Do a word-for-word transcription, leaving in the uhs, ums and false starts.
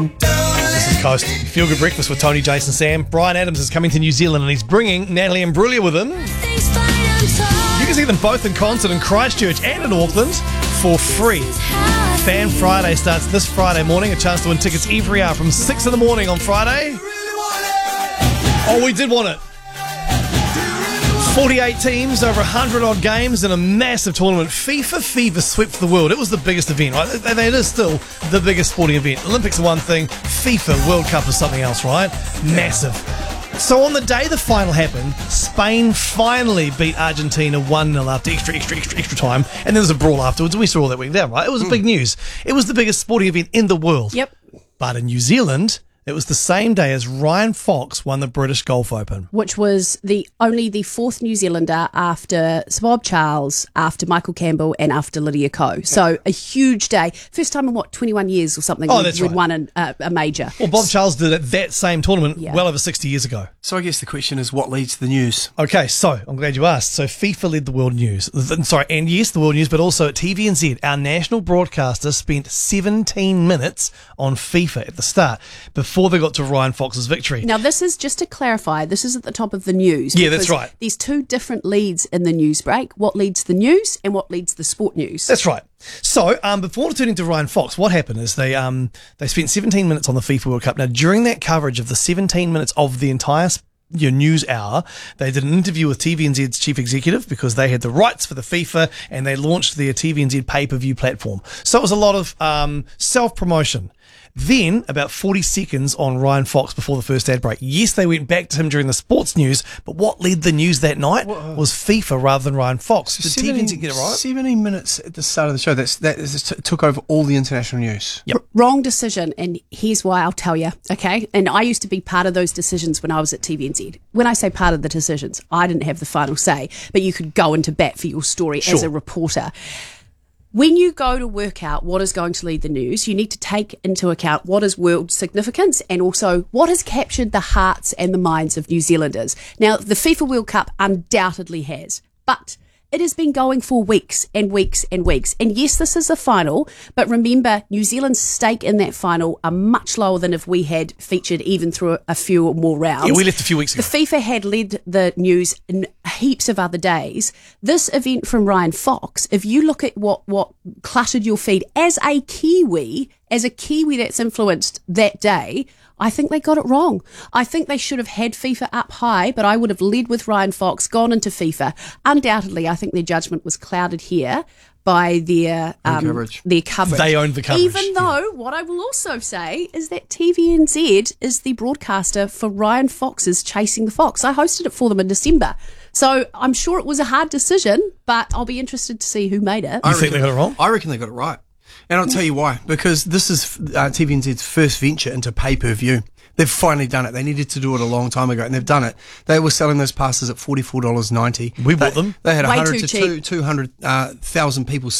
This is Coast. Feel Good Breakfast with Tony, Jason, Sam. Brian Adams is coming to New Zealand and he's bringing Natalie Imbruglia with him. You can see them both in concert in Christchurch and in Auckland for free. Fan Friday starts this Friday morning. A chance to win tickets every hour from six in the morning on Friday. Oh, we did want it. forty-eight teams, over one hundred odd games in a massive tournament. FIFA FIFA swept the world. It was the biggest event, right? It is still the biggest sporting event. Olympics are one thing, FIFA World Cup is something else, right? Massive. So on the day the final happened, Spain finally beat Argentina one nil after extra, extra, extra, extra time. And then there was a brawl afterwards, and we saw all that went down, right? It was mm. big news. It was the biggest sporting event in the world. Yep. But in New Zealand, it was the same day as Ryan Fox won the British Golf Open. Which was the only the fourth New Zealander after Sir Bob Charles, after Michael Campbell and after Lydia Ko. So a huge day. First time in what, twenty-one years or something oh, we'd, that's we'd right. won an, uh, a major. Well, Bob Charles did it that same tournament Yeah. well over sixty years ago. So I guess the question is, what leads to the news? Okay, so I'm glad you asked. So FIFA led the world news. Sorry, and yes, the world news, but also at T V N Z, our national broadcaster spent seventeen minutes on FIFA at the start before they got to Ryan Fox's victory. Now, this is, just to clarify, this is at the top of the news. Yeah, that's because right. There's two different leads in the news break. What leads the news and what leads the sport news. That's right. So, um, before turning to Ryan Fox, what happened is they um, they spent seventeen minutes on the FIFA World Cup. Now, during that coverage of the seventeen minutes of the entire your news hour, they did an interview with T V N Z's chief executive because they had the rights for the FIFA and they launched their T V N Z pay-per-view platform. So it was a lot of um, self-promotion. Then, about forty seconds on Ryan Fox before the first ad break. Yes, they went back to him during the sports news, but what led the news that night Whoa. was FIFA rather than Ryan Fox. Did T V N Z get it right? seventeen minutes at the start of the show. That's, that is, t- took over all the international news. Yep. R- wrong decision, and here's why. I'll tell you, okay? And I used to be part of those decisions when I was at T V N Z. When I say part of the decisions, I didn't have the final say, but you could go into bat for your story Sure. as a reporter. When you go to work out what is going to lead the news, you need to take into account what is world significance and also what has captured the hearts and the minds of New Zealanders. Now, the FIFA World Cup undoubtedly has, but it has been going for weeks and weeks and weeks. And yes, this is a final, but remember, New Zealand's stake in that final are much lower than if we had featured even through a few more rounds. Yeah, we left a few weeks ago. The FIFA had led the news in heaps of other days. This event from Ryan Fox, if you look at what, what cluttered your feed as a Kiwi, as a Kiwi that's influenced that day, I think they got it wrong. I think they should have had FIFA up high, but I would have led with Ryan Fox, gone into FIFA. Undoubtedly, I think their judgment was clouded here by their um, coverage. their coverage. They owned the coverage. Even though, yeah. what I will also say is that T V N Z is the broadcaster for Ryan Fox's Chasing the Fox. I hosted it for them in December. So I'm sure it was a hard decision, but I'll be interested to see who made it. You think they got it wrong? I reckon they got it right. And I'll tell you why. Because this is uh, T V N Z's first venture into pay-per-view. They've finally done it. They needed to do it a long time ago, and they've done it. They were selling those passes at forty-four dollars ninety. We bought they, them. They had Way one hundred too to cheap. two hundred thousand people